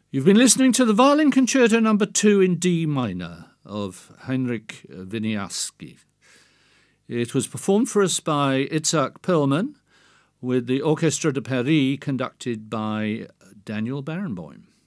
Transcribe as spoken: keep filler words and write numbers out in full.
You've been listening to the Violin Concerto Number two in D minor of Heinrich Wieniawski. It was performed for us by Itzhak Perlman with the Orchestre de Paris conducted by Daniel Barenboim.